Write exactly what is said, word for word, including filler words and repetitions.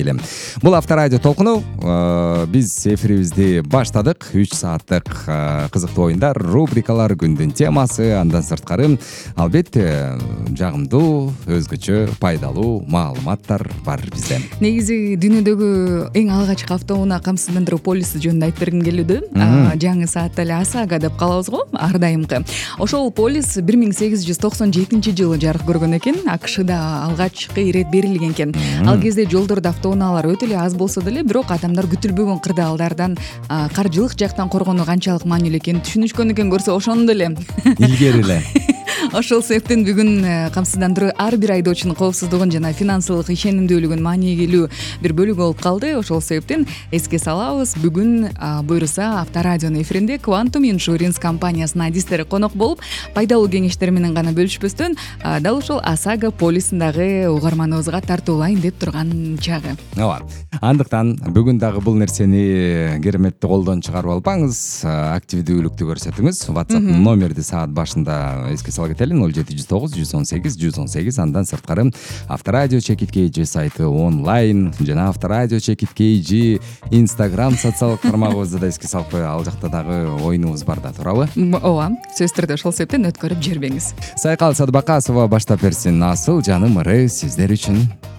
элем. Бул Авторадио толкуну. Биз эфирибизди баштадык. үч сааттык кызыктуу оюндар, рубрикалар, күндүн темасы, андан сырткары албетте жагымдуу, өзгөчө пайдалуу маалыматтар бар бизде. Негизи дүйнөдөгү эң алгачкы автоунаа камсыздандыруу полиси жөнүндө айтып бергим келүүдө. Жаңы саатта эле ОСАГО деп калабыз го, ар дайымкы. Ошол полис бир миң сегиз жүз токсон жетинчи жылы жарык көргөн экен. АКШда алгачкы ирет берилген экен. Ал кезде жолдордо автоунаалар өтө эле аз болсо деле, бирок адамдар күтүлбөгөн кырдаалдардан, каржылык жактан коргонуу канчалык маанилүү экенин түшүнүшкөн экен, көрсө ошондо эле. Илгери эле. Ошол себептен бүгүн камсыздандыруу ар бир айдоочунун коопсуздугун жана финансылык ишенимдүүлүгүн маанилүү бир бөлүгү болуп калды. Ошол себептен эске салабыз, бүгүн буйруса Авторадионун эфиринде Quantum Insurance компаниясынын адистери конок болуп, пайдалуу кеңештер менен гана бөлүшпөстөн, дал ушул ОСАГО полисиндагы угарманыбызга тартуулайын деп турган чагы. Ооба. Андыктан бүгүн дагы бул нерсени кереметти колдон чыгарып албаңыз, активдүүлүктү көрсөтүңүз. WhatsApp номерди саат башында эске сала кетели: ноль жети жүз тогуз жүз он сегиз жүз он сегиз. Андан сырткары Авторадио чекит кей джи сайты онлайн жана Авторадио чекит кей джи Instagram социалдык тармагыбызды да эске салып коелу. Ал жакта дагы оюнубуз бар да, туурабы? Ооба, сөзсүз түрдө ошол себептен өткөрүп жибербеңиз. Сайкал Садыбакасова баштап берсин. Асыл жаным ыры сиздер үчүн.